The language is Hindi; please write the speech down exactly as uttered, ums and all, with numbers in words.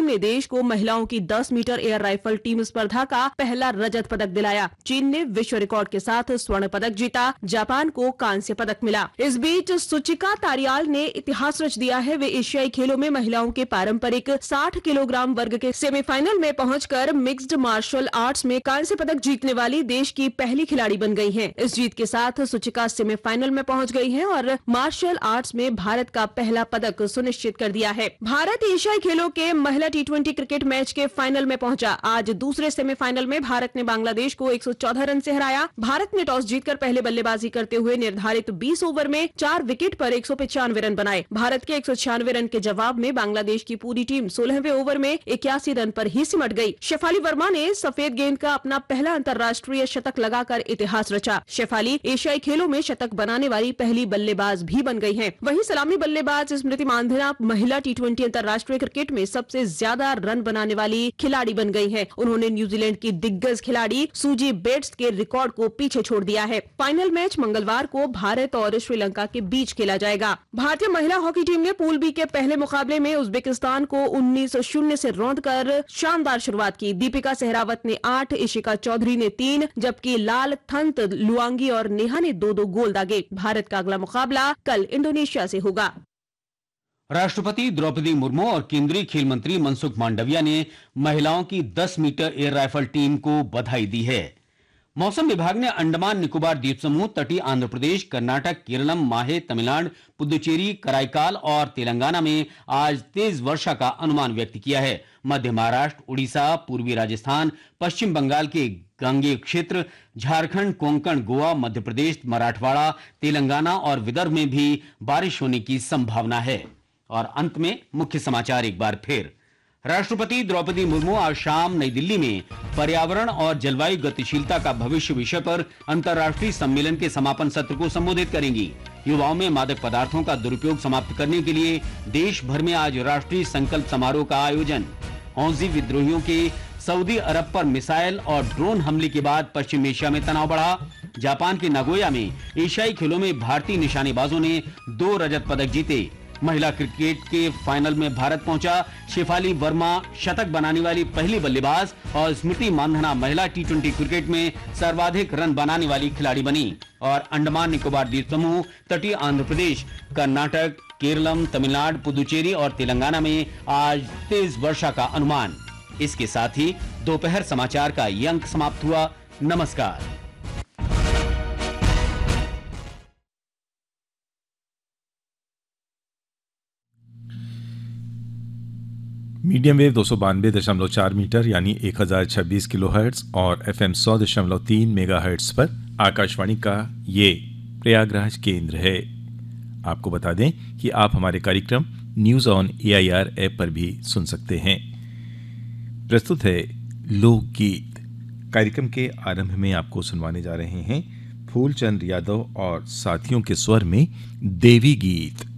ने देश को महिलाओं की दस मीटर एयर राइफल टीम स्पर्धा का पहला रजत पदक दिलाया। चीन ने विश्व रिकॉर्ड के साथ स्वर्ण पदक जीता, जापान को कांस्य पदक मिला। इस बीच सुचिका तारियाल ने इतिहास रच दिया है। वे एशियाई खेलों में महिलाओं के पारंपरिक साठ किलोग्राम वर्ग के सेमीफाइनल में पहुंचकर मिक्स्ड मार्शल आर्ट्स में कांस्य पदक जीतने वाली देश की पहली खिलाड़ी बन गई हैं। इस जीत के साथ सुचिका सेमीफाइनल में पहुंच गई हैं और मार्शल आर्ट्स में भारत का पहला पदक सुनिश्चित कर दिया है। भारत एशियाई खेलों के महिला टी ट्वेंटी क्रिकेट मैच के फाइनल में पहुंचा। आज दूसरे सेमीफाइनल में भारत ने बांग्लादेश को एक सौ चौदह रन से हराया। भारत ने टॉस जीतकर पहले बल्लेबाजी करते हुए निर्धारित बीस ओवर में चार विकेट पर एक सौ पचानवे रन बनाए। भारत के एक सौ छियानवे रन के जवाब में बांग्लादेश की पूरी टीम सोलहवें ओवर में इक्यासी रन पर ही सिमट गई। शेफाली वर्मा ने सफेद गेंद का अपना पहला अंतर्राष्ट्रीय शतक लगाकर इतिहास रचा। शेफाली एशियाई खेलों में शतक बनाने वाली पहली बल्लेबाज भी बन गई हैं। वहीं सलामी बल्लेबाज स्मृति मांधाना महिला टी ट्वेंटी अंतर्राष्ट्रीय क्रिकेट में सबसे ज्यादा रन बनाने वाली खिलाड़ी बन गई हैं। उन्होंने न्यूजीलैंड की दिग्गज खिलाड़ी सूजी बेट्स के रिकॉर्ड को पीछे छोड़ दिया है। फाइनल मैच मंगलवार को भारत और श्रीलंका के बीच खेला जाएगा। भारतीय महिला हॉकी टीम ने पूल बी के पहले मुकाबले में उज्बेकिस्तान को उन्नीस शून्य से रौंद कर शानदार शुरुआत की। दीपिका सहरावत ने आठ, इशिका चौधरी ने तीन, जबकि लाल थंत लुआंगी और नेहा ने दो दो गोल दागे। भारत का अगला मुकाबला कल इंडोनेशिया से होगा। राष्ट्रपति द्रौपदी मुर्मू और केंद्रीय खेल मंत्री मनसुख मांडविया ने महिलाओं की दस मीटर एयर राइफल टीम को बधाई दी है। मौसम विभाग ने अंडमान निकोबार द्वीप समूह, तटीय आंध्र प्रदेश, कर्नाटक, केरलम, माहे, तमिलनाडु, पुदुचेरी, कराईकाल और तेलंगाना में आज तेज वर्षा का अनुमान व्यक्त किया है। मध्य महाराष्ट्र, उड़ीसा, पूर्वी राजस्थान, पश्चिम बंगाल के गांगेय क्षेत्र, झारखंड, कोंकण, गोवा, मध्य प्रदेश, मराठवाड़ा, तेलंगाना और विदर्भ में भी बारिश होने की संभावना है। और अंत में मुख्य समाचार एक बार फिर। राष्ट्रपति द्रौपदी मुर्मू आज शाम नई दिल्ली में पर्यावरण और जलवायु गतिशीलता का भविष्य विषय पर अंतर्राष्ट्रीय सम्मेलन के समापन सत्र को संबोधित करेंगी। युवाओं में मादक पदार्थों का दुरुपयोग समाप्त करने के लिए देश भर में आज राष्ट्रीय संकल्प समारोह का आयोजन। हौजी विद्रोहियों के सऊदी अरब पर मिसाइल और ड्रोन हमले के बाद पश्चिम एशिया में तनाव बढ़ा। जापान के नागोया में एशियाई खेलों में भारतीय निशानेबाजों ने दो रजत पदक जीते। महिला क्रिकेट के फाइनल में भारत पहुंचा। शेफाली वर्मा शतक बनाने वाली पहली बल्लेबाज और स्मृति मांधाना महिला टी ट्वेंटी क्रिकेट में सर्वाधिक रन बनाने वाली खिलाड़ी बनी। और अंडमान निकोबार द्वीप समूह, तटीय आंध्र प्रदेश, कर्नाटक, केरलम, तमिलनाडु, पुदुचेरी और तेलंगाना में आज तेज वर्षा का अनुमान। इसके साथ ही दोपहर समाचार का ये अंक समाप्त हुआ। नमस्कार। मीडियम वेव दो सौ बानवे दशमलव चार मीटर यानी एक हजार छब्बीस किलो हर्ट्ज और एफ एम सौ दशमलव तीन मेगा हर्ट्ज पर आकाशवाणी का ये प्रयागराज केंद्र है। आपको बता दें कि आप हमारे कार्यक्रम news on A I R app पर भी सुन सकते हैं। प्रस्तुत है लोकगीत। कार्यक्रम के आरंभ में आपको सुनवाने जा रहे हैं फूलचंद यादव और साथियों के स्वर में देवी गीत।